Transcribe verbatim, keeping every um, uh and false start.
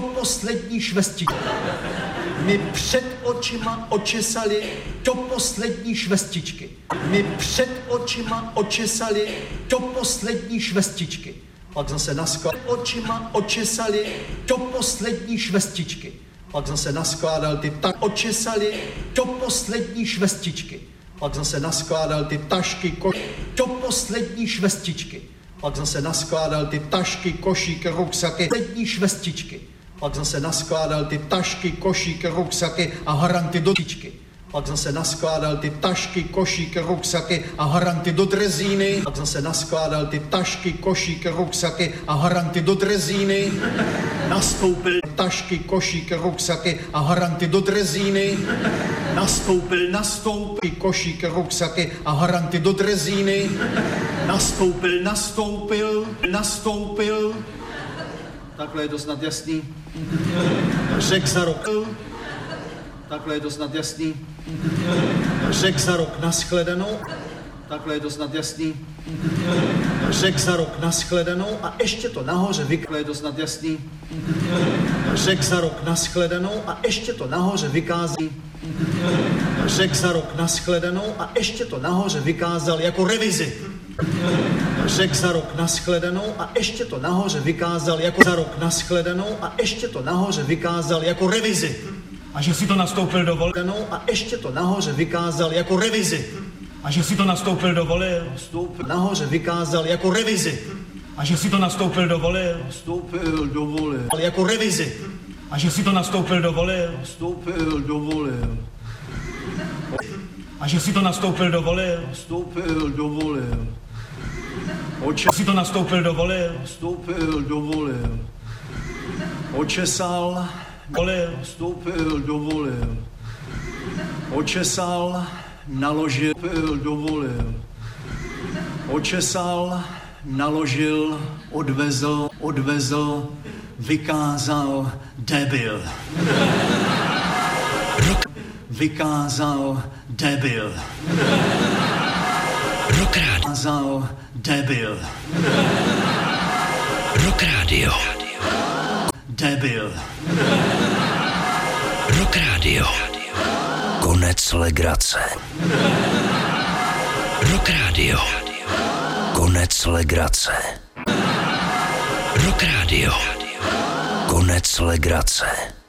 poslední švestičky. My před očima očesali do poslední švestičky. My před očima očesali do poslední švestičky. Pak zase naskládal očima očesali do poslední švestičky. Pak zase naskládal ty tak očesali do poslední švestičky. Pak zase naskládal ty tašky ko- do poslední švestičky. Pak zase naskládal ty tašky, košíky, ruksaky, poslední švestičky. Pak zase naskládal ty tašky, košíky, ruksaky a haranty do tyčky. Pak zase naskládal ty tašky, košíky, ruksaky a haranty do drezíny. Pak zase naskládal ty tašky, košíky, ruksaky a haranty do drezíny. Nastoupil tašky, košíky, ruksaky a haranty do drezíny. Nastoupil, nastoupil, košíky, ruksaky a haranty do drezíny. Nastoupil, nastoupil, nastoupil. Takhle je to snad jasný. Řek za rok. Takhle je to snad jasný. Řek za rok nashledanou. Takhle je to snad jasný. Řek za rok nashledanou a ještě to nahoře vykázal. Je to snad jasný. Řek za rok nashledanou a ještě to nahoře vykázal. Řek za rok nashledanou a ještě to nahoře vykázal jako revizi. Řek za rok nashledanou a ještě to nahoře vykázal jako za rok nashledanou a ještě to nahoře vykázal jako revizi. A že si to nastoupil do vole. A ještě to nahoře vykázal jako revizi. A že si to nastoupil do vole. Nastoupil, nahoře vykázal jako revizi. A že si to nastoupil do vole. Nastoupil do vole. Jako revizi. A že si to nastoupil do vole. Nastoupil do vole. A že si to nastoupil do vole. Nastoupil do vole. Oče... si to nastoupil do vole. Nastoupil do vole. Očesal. Vole. Nastoupil do vole. Očesal. Naložil do vole. Očesal. Naložil. Odvezl. Odvezl. Vykázal. Debil. Rock. Vykázal. Debil. Rock Radio. Vykázal. Debil. Rock Radio. Debil. Rock Radio. Konec legrace. Rock Radio. Konec legrace. Rock Radio. Konec legrace.